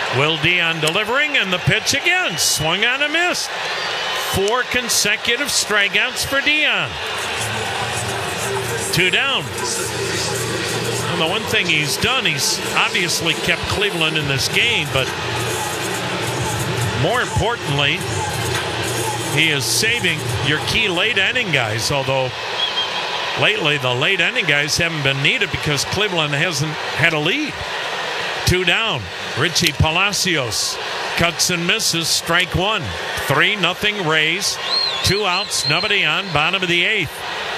Will Dion delivering, and the pitch again. Swung on and missed. 4 consecutive strikeouts for Dion. 2 down. And the one thing he's done, he's obviously kept Cleveland in this game, but more importantly, he is saving your key late inning guys, although lately the late inning guys haven't been needed because Cleveland hasn't had a lead. 2 down. Richie Palacios cuts and misses, strike 1. 3-0 Rays. 2 outs, nobody on, bottom of the 8th.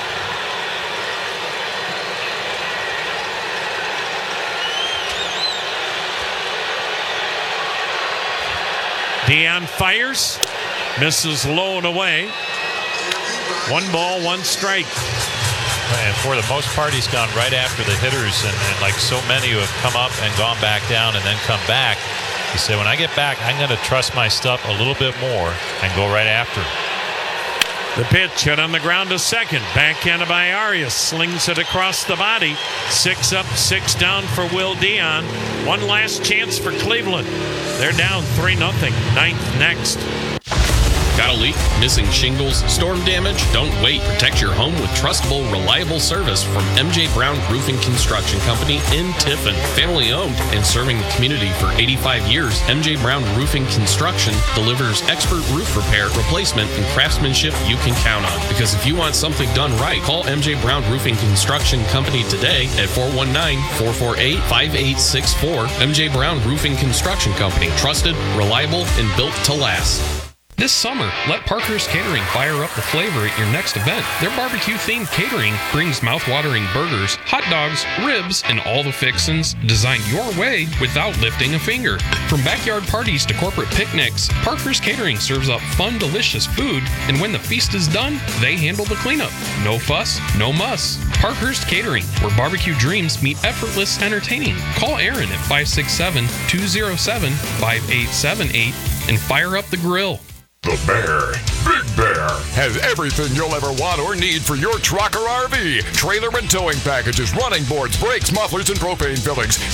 Dion fires, misses low and away. 1 ball, 1 strike. And for the most part, he's gone right after the hitters, and like so many who have come up and gone back down and then come back, he said, when I get back, I'm going to trust my stuff a little bit more and go right after it. The pitch hit on the ground to second. Backhanded by Arias. Slings it across the body. 6 up, 6 down for Will Dion. One last chance for Cleveland. They're down 3-0. 9th next. Got a leak? Missing shingles? Storm damage? Don't wait. Protect your home with trustable, reliable service from MJ Brown Roofing Construction Company in Tiffin. Family owned and serving the community for 85 years, MJ Brown Roofing Construction delivers expert roof repair, replacement, and craftsmanship you can count on. Because if you want something done right, call MJ Brown Roofing Construction Company today at 419-448-5864. MJ Brown Roofing Construction Company. Trusted, reliable, and built to last. This summer, let Parker's Catering fire up the flavor at your next event. Their barbecue-themed catering brings mouth-watering burgers, hot dogs, ribs, and all the fixins designed your way without lifting a finger. From backyard parties to corporate picnics, Parker's Catering serves up fun, delicious food, and when the feast is done, they handle the cleanup. No fuss, no muss. Parker's Catering, where barbecue dreams meet effortless entertaining. Call Aaron at 567-207-5878 and fire up the grill. The Bear, Big Bear, has everything you'll ever want or need for your truck or RV. Trailer and towing packages, running boards, brakes, mufflers, and propane fillings.